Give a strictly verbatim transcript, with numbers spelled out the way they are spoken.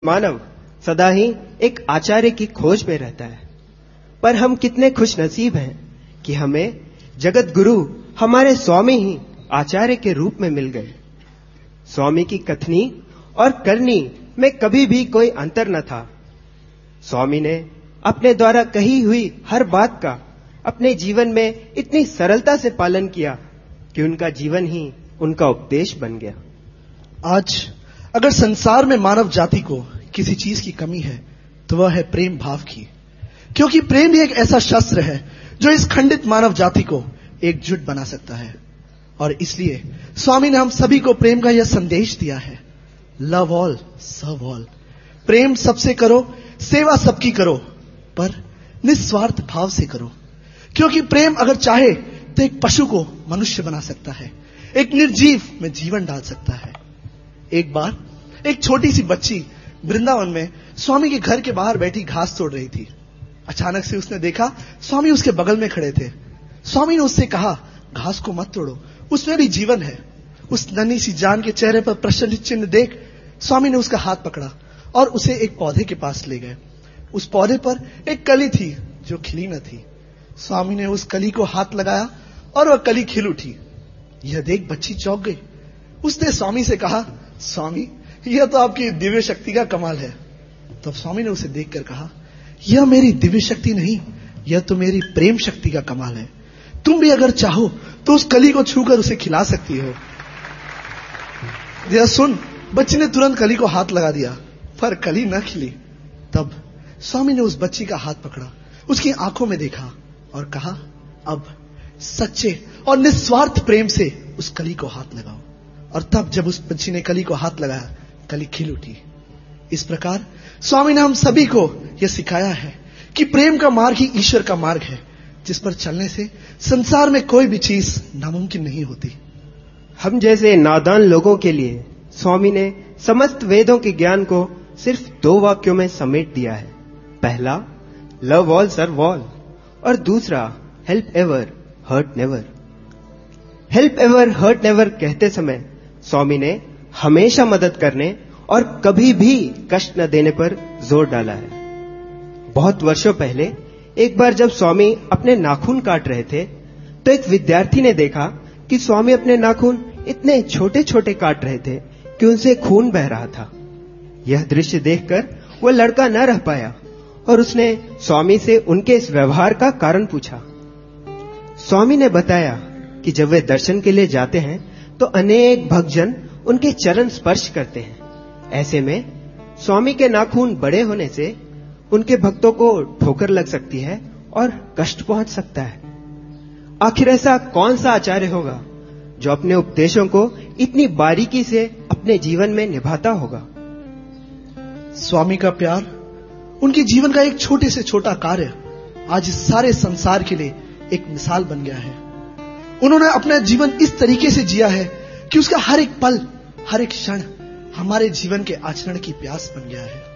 मानव सदा ही एक आचार्य की खोज में रहता है, पर हम कितने खुश नसीब हैं कि हमें जगत गुरु हमारे स्वामी ही आचार्य के रूप में मिल गए। स्वामी की कथनी और करनी में कभी भी कोई अंतर न था। स्वामी ने अपने द्वारा कही हुई हर बात का अपने जीवन में इतनी सरलता से पालन किया कि उनका जीवन ही उनका उपदेश बन गया। आज अगर संसार में मानव जाति को किसी चीज की कमी है तो वह है प्रेम भाव की, क्योंकि प्रेम ही एक ऐसा शस्त्र है जो इस खंडित मानव जाति को एकजुट बना सकता है। और इसलिए स्वामी ने हम सभी को प्रेम का यह संदेश दिया है, लव ऑल सर्व ऑल। प्रेम सबसे करो, सेवा सबकी करो, पर निस्वार्थ भाव से करो, क्योंकि प्रेम अगर चाहे तो एक पशु को मनुष्य बना सकता है, एक निर्जीव में जीवन डाल सकता है। एक बार एक छोटी सी बच्ची वृंदावन में स्वामी के घर के बाहर बैठी घास तोड़ रही थी। अचानक से उसने देखा स्वामी उसके बगल में खड़े थे। स्वामी ने उससे कहा, घास को मत तोड़ो, उसमें भी जीवन है। उस नन्ही सी जान के चेहरे पर प्रश्न चिन्ह देख स्वामी ने उसका हाथ पकड़ा और उसे एक पौधे के पास ले गए। उस पौधे पर एक कली थी जो खिली न थी। स्वामी ने उस कली को हाथ लगाया और वह कली खिल उठी। यह देख बच्ची चौंक गई। उसने स्वामी से कहा, स्वामी यह तो आपकी दिव्य शक्ति का कमाल है। तब स्वामी ने उसे देखकर कहा, यह मेरी दिव्य शक्ति नहीं, यह तो मेरी प्रेम शक्ति का कमाल है। तुम भी अगर चाहो तो उस कली को छूकर उसे खिला सकती हो। यह सुन बच्ची ने तुरंत कली को हाथ लगा दिया, पर कली न खिली। तब स्वामी ने उस बच्ची का हाथ पकड़ा, उसकी आंखों में देखा और कहा, अब सच्चे और निस्वार्थ प्रेम से उस कली को हाथ लगाओ। और तब जब उस बच्ची ने कली को हाथ लगाया, कली खिल उठी। इस प्रकार स्वामी ने हम सभी को यह सिखाया है कि प्रेम का मार्ग ही ईश्वर का मार्ग है, जिस पर चलने से संसार में कोई भी चीज नामुमकिन नहीं होती। हम जैसे नादान लोगों के लिए स्वामी ने समस्त वेदों के ज्ञान को सिर्फ दो वाक्यों में समेट दिया है। पहला, लव ऑल सर्व ऑल, और दूसरा, help ever hurt never. Help ever hurt never कहते समय स्वामी ने हमेशा मदद करने और कभी भी कष्ट न देने पर जोर डाला है। बहुत वर्षों पहले एक बार जब स्वामी अपने नाखून काट रहे थे तो एक विद्यार्थी ने देखा कि स्वामी अपने नाखून इतने छोटे छोटे काट रहे थे कि उनसे खून बह रहा था। यह दृश्य देखकर वह लड़का न रह पाया और उसने स्वामी से उनके इस व्यवहार का कारण पूछा। स्वामी ने बताया कि जब वे दर्शन के लिए जाते हैं तो अनेक भक्तजन उनके चरण स्पर्श करते हैं। ऐसे में स्वामी के नाखून बड़े होने से उनके भक्तों को ठोकर लग सकती है और कष्ट पहुंच सकता है। आखिर ऐसा कौन सा आचार्य होगा जो अपने उपदेशों को इतनी बारीकी से अपने जीवन में निभाता होगा? स्वामी का प्यार, उनके जीवन का एक छोटे से छोटा कार्य आज इस सारे संसार के लिए एक मिसाल बन गया है। उन्होंने अपना जीवन इस तरीके से जिया है कि उसका हर एक पल, हर एक क्षण हमारे जीवन के आचरण की प्यास बन गया है।